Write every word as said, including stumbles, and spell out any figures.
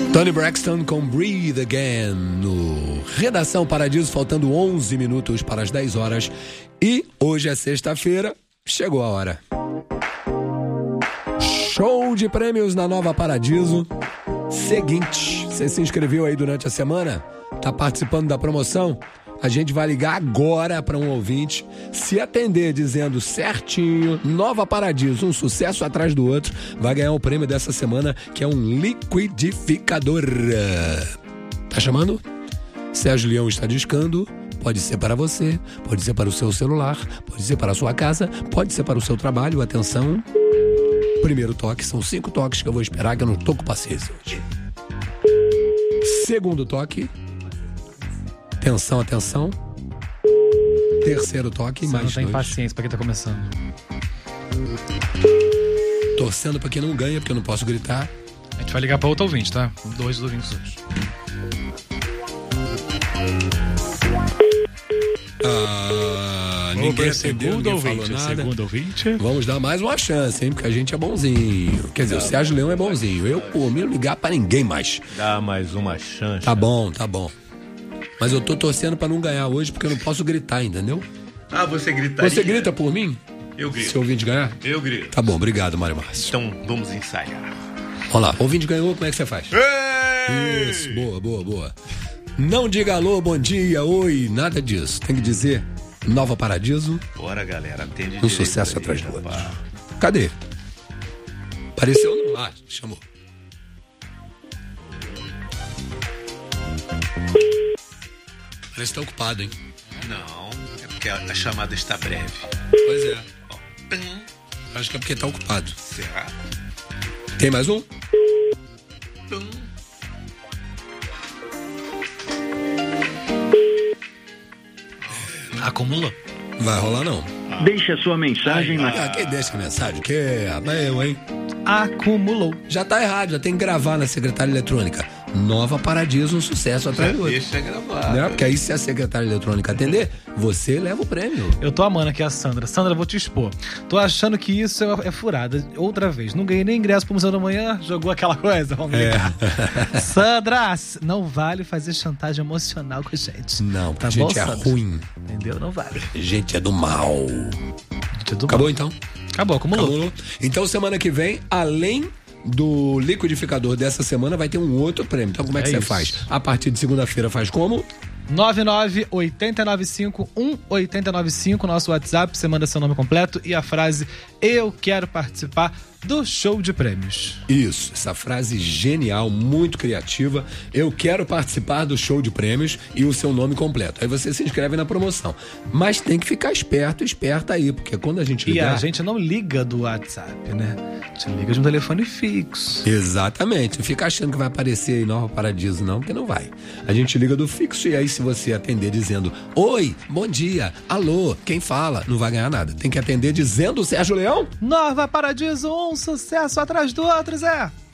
Toni Braxton com Breathe Again no Redação Paradiso, faltando onze minutos para as dez horas. E hoje é sexta-feira, chegou a hora. Show de prêmios na Nova Paradiso. Seguinte, você se inscreveu aí durante a semana? Tá participando da promoção? A gente vai ligar agora para um ouvinte, se atender dizendo certinho, Nova Paradiso, um sucesso atrás do outro, vai ganhar o prêmio dessa semana, que é um liquidificador. Tá chamando? Sérgio Leão está discando. Pode ser para você, pode ser para o seu celular, pode ser para a sua casa, pode ser para o seu trabalho. Atenção. Primeiro toque, são cinco toques que eu vou esperar, que eu não tô com paciência hoje. Segundo toque. Atenção, atenção. Terceiro toque, Você mais não tem dois. paciência pra quem tá começando. Torcendo pra quem não ganha, porque eu não posso gritar. A gente vai ligar pra outro ouvinte, tá? Dois ouvintes hoje. Ah, Vamos ninguém pro atendeu, segundo ninguém ouvinte. falou nada. Segundo ouvinte. Vamos dar mais uma chance, hein? Porque a gente é bonzinho. Quer dizer, o Sérgio Leão é bonzinho. Eu, por mim, não ligar pra ninguém mais. Dá mais uma chance. Tá bom, tá bom. Mas eu tô torcendo pra não ganhar hoje, porque eu não posso gritar, entendeu? Ah, você gritaria? Você grita por mim? Eu grito. Se o ouvinte ganhar? Eu grito. Tá bom, obrigado, Mário Márcio. Então, vamos ensaiar. Vamos lá, o ouvinte ganhou, como é que você faz? Ei! Isso, boa, boa, boa. Não diga alô, bom dia, oi, nada disso. Tem que dizer Nova Paradiso. Bora, galera, atende Um direito sucesso aí, atrás do outro. rapaz. Cadê? Apareceu no... Ah, chamou. Parece que tá ocupado, hein? Não, é porque a, a chamada está breve. Pois é. Ó, pum. Acho que é porque tá ocupado. Será? Tem mais um? Pum. Acumulou. Vai rolar não. Deixe a sua mensagem na... Ah, quem deixa a mensagem? Que é eu, hein? Acumulou. Já tá errado, já tem que gravar na secretária eletrônica. Nova Paradiso, um sucesso atrás do outro. Deixa gravar. Né? Porque aí se a secretária eletrônica atender, você leva o prêmio. Eu tô amando aqui a Sandra. Sandra, vou te expor. Tô achando que isso é, é furada. Outra vez. Não ganhei nem ingresso pro Museu da Manhã. Jogou aquela coisa. Vamos ligar. É. Sandra, não vale fazer chantagem emocional com a gente. Não, porque Tá a gente bom, é Sandra? ruim. Entendeu? Não vale. A gente é do mal. Gente, é do Acabou mal. então? Acabou, acumulou. Acabou. Então semana que vem, além do liquidificador dessa semana, vai ter um outro prêmio. Então como é que É você isso. faz? A partir de segunda-feira faz como? nove nove oito nove cinco um oito nove cinco, nosso WhatsApp. Você manda seu nome completo e a frase "Eu quero participar do show de prêmios". Isso, essa frase genial, muito criativa. Eu quero participar do show de prêmios e o seu nome completo. Aí você se inscreve na promoção. Mas tem que ficar esperto, esperta aí, porque quando a gente E ligar... a gente não liga do WhatsApp, né? A gente liga de um telefone fixo. Exatamente, não fica achando que vai aparecer em Nova Paradiso não, porque não vai. A gente liga do fixo e aí se você atender dizendo oi, bom dia, alô, quem fala, não vai ganhar nada. Tem que atender dizendo Sérgio Leão. Nova Paradiso, um sucesso atrás do outro, Zé.